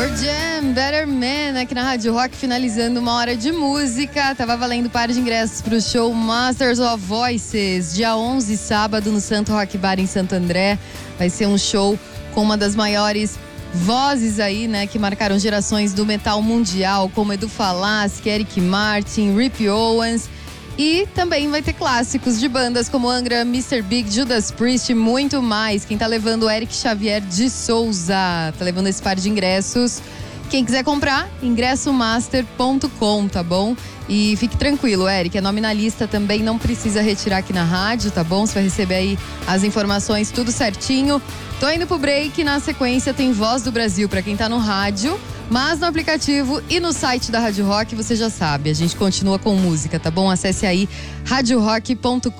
Jam, Better Man, aqui na Rádio Rock, finalizando uma hora de música. Tava valendo par de ingressos pro show Masters of Voices, dia 11, sábado, no Santo Rock Bar em Santo André. Vai ser um show com uma das maiores vozes aí, né, que marcaram gerações do metal mundial, como Edu Falaschi, Eric Martin, Rip Owens. E também vai ter clássicos de bandas como Angra, Mr. Big, Judas Priest e muito mais. Quem tá levando o Eric Xavier de Souza. Tá levando esse par de ingressos. Quem quiser comprar, ingressomaster.com, tá bom? E fique tranquilo, Eric, é nome na lista também, não precisa retirar aqui na rádio, tá bom? Você vai receber aí as informações, tudo certinho. Tô indo pro break, na sequência tem Voz do Brasil pra quem tá no rádio. Mas no aplicativo e no site da Rádio Rock, você já sabe, a gente continua com música, tá bom? Acesse aí radiorock.com.br.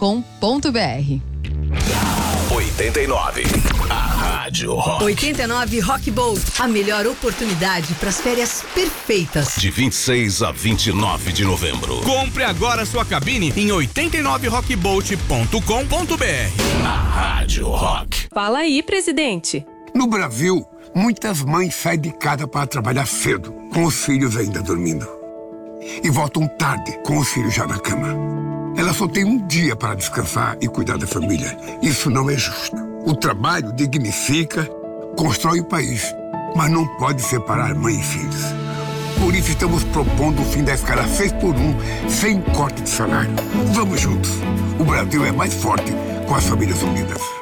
89. A Rádio Rock. 89 Rock Boat. A melhor oportunidade para as férias perfeitas. De 26 a 29 de novembro. Compre agora sua cabine em 89rockboat.com.br. A Rádio Rock. Fala aí, presidente. No Brasil, muitas mães saem de casa para trabalhar cedo, com os filhos ainda dormindo. E voltam tarde, com os filhos já na cama. Elas só têm um dia para descansar e cuidar da família. Isso não é justo. O trabalho dignifica, constrói o país, mas não pode separar mãe e filhos. Por isso estamos propondo o fim da escala 6x1, sem corte de salário. Vamos juntos. O Brasil é mais forte com as famílias unidas.